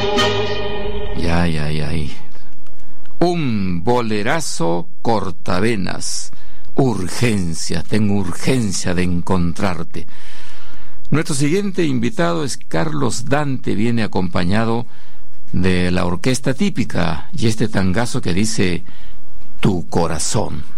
Ay. Un bolerazo cortavenas. Urgencia, tengo urgencia de encontrarte. Nuestro siguiente invitado es Carlos Dante, viene acompañado de la orquesta típica y este tangazo que dice Tu corazón.